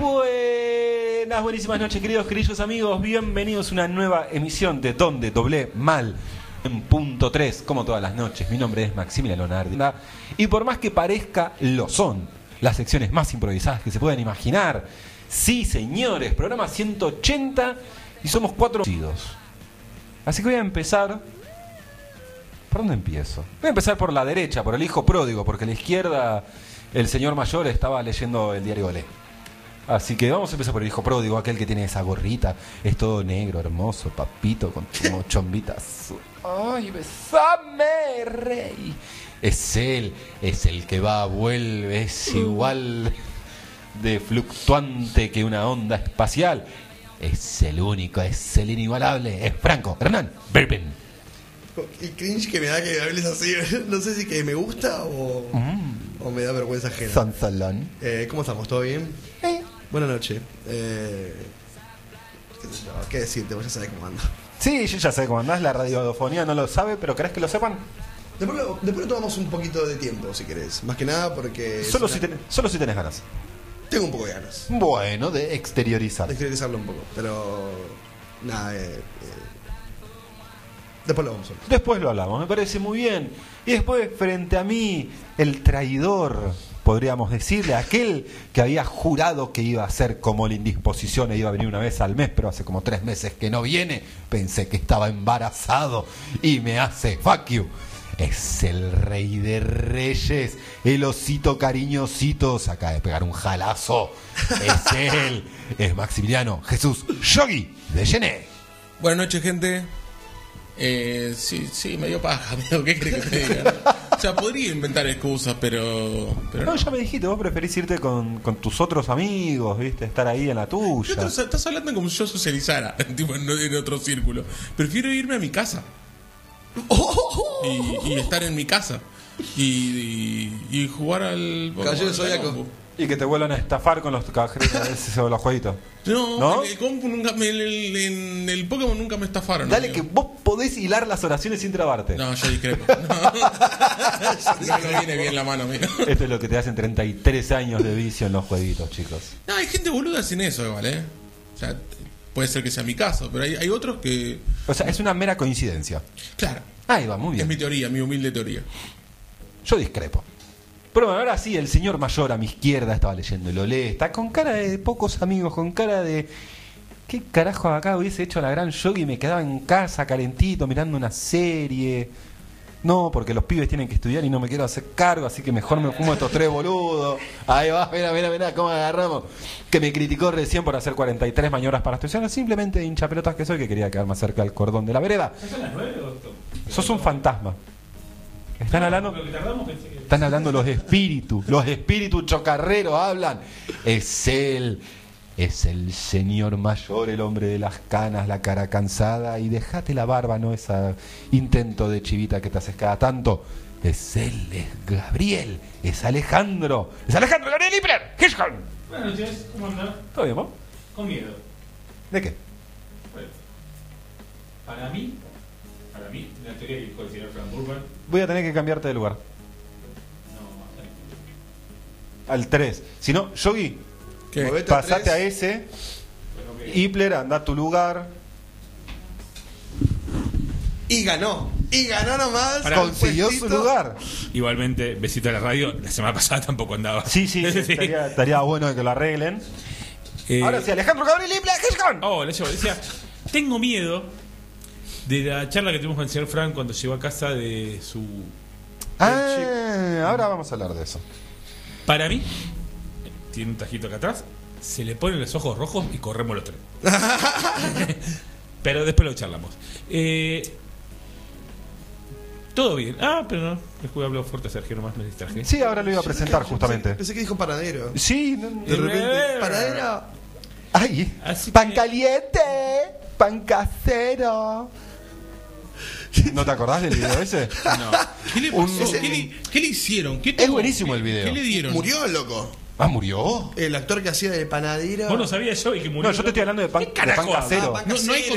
Buenísimas noches, queridos amigos. Bienvenidos a una nueva emisión de Donde Doblé Mal en punto 3, como todas las noches. Mi nombre es Maximiliano Nardi. Y por más que parezca, lo son las secciones más improvisadas que se pueden imaginar. Sí, señores, programa 180 y somos 4 conocidos. Así que voy a empezar. ¿Por dónde empiezo? Voy a empezar por la derecha, por el hijo pródigo, porque a la izquierda el señor mayor estaba leyendo el diario Olé. Así que vamos a empezar por el hijo pródigo, aquel que tiene esa gorrita, es todo negro, hermoso, papito, con como chombitas. ¡Ay, besame, rey! Es él, es el que va, vuelve, es igual de fluctuante que una onda espacial. Es el único, es el inigualable, es Franco Hernán Berben. El cringe que me da que hables así, no sé si que me gusta o me da vergüenza ajena. Sansalón. ¿Cómo estamos? ¿Todo bien? Buenas noches. ¿Qué decirte? Vos ya sabés cómo ando. Sí, yo ya sé cómo andás, la radiofonía no lo sabe, pero ¿querés que lo sepan? Después lo tomamos un poquito de tiempo, si querés. Más que nada porque... Solo si tenés ganas. Tengo un poco de ganas. Bueno, de exteriorizar. De exteriorizarlo un poco, pero... Nada, después lo vamos a hablar. Después lo hablamos, me parece muy bien. Y después, frente a mí, el traidor, podríamos decirle, aquel que había jurado que iba a ser como la indisposición e iba a venir una vez al mes, pero hace como 3 meses que no viene. Pensé que estaba embarazado y me hace fuck you. Es el rey de reyes, el osito cariñosito, se acaba de pegar un jalazo. Es él, es Maximiliano Jesús Yogi de Gené. Buenas noches, gente. Sí, medio paja, ¿qué crees que te diga? O sea, podría inventar excusas, pero no, ya me dijiste, vos preferís irte con tus otros amigos, ¿viste? Estar ahí en la tuya. Estás hablando como si yo socializara, tipo, en otro círculo. Prefiero irme a mi casa. Y estar en mi casa. Y jugar al... Caballero Zodíaco. Y que te vuelvan a estafar con los cajeros o los jueguitos. No, en el compu nunca en el Pokémon nunca me estafaron. Dale, amigo. que vos podés hilar las oraciones sin trabarte. No, yo discrepo. No viene bien la mano, amigo. Esto es lo que te hacen 33 años de vicio en los jueguitos, chicos. No, hay gente boluda sin eso, ¿vale? O sea, puede ser que sea mi caso, pero hay otros que... O sea, es una mera coincidencia. Claro. Ahí va, muy bien. Es mi teoría, mi humilde teoría. Yo discrepo. Pero bueno, ahora sí, el señor mayor a mi izquierda estaba leyendo el Olé. Está con cara de pocos amigos, con cara de... ¿Qué carajo acá hubiese hecho la gran Yogi y me quedaba en casa calentito mirando una serie? No, porque los pibes tienen que estudiar y no me quiero hacer cargo, así que mejor me fumo estos 3 boludos. Ahí va, mirá cómo agarramos. Que me criticó recién por hacer 43 maniobras para estudiar. Simplemente de hincha pelotas que soy, que quería quedar más cerca del cordón de la vereda. ¿Son las 9 o Sos un fantasma. Están hablando los espíritus chocarreros hablan. Es él, es el señor mayor, el hombre de las canas, la cara cansada. Y dejate la barba, no ese intento de chivita que te haces cada tanto. Es él, es Gabriel, es Alejandro Gabriel Hipler, Hitchcock. Buenas noches, ¿cómo andás? ¿Todo bien, vos? Con miedo. ¿De qué? Bueno, para mí, la teoría que dijo el señor Frank Burban, Voy a tener que cambiarte de lugar. no, Al 3. Si no, Yogi, ¿Qué? Movete a pasate 3. a ese. bueno, que Hipler, anda a tu lugar. Y ganó nomás. Pará, Consiguió su lugar. igualmente, besito a la radio, la semana pasada tampoco andaba. Sí, estaría bueno que lo arreglen. Ahora sí, Alejandro Gabriel Hipler, Hitchcock. Oh, le decía, tengo miedo de la charla que tuvimos con el señor Frank cuando llegó a casa de su... Ahora vamos a hablar de eso. Para mí, tiene un tajito acá atrás, se le ponen los ojos rojos y corremos los 3. Pero después lo charlamos. Todo bien. Pero no, después habló fuerte Sergio, nomás me distraje. Sí, ahora lo iba a presentar justamente. Pensé que dijo panadero. Sí, De repente, panadero. ¡Ay! Así ¡Pan que- caliente! ¡Pan casero! ¿No te acordás del video ese? No. ¿Qué le pasó? ¿Qué le hicieron? ¿Qué Es buenísimo el video. ¿Qué le dieron? Murió el loco. Ah, ¿murió. El actor que hacía de panadero. Vos no sabías yo y que murió. No, yo te estoy hablando de pan, ¿Qué carajo? casero. Pan No hay casero.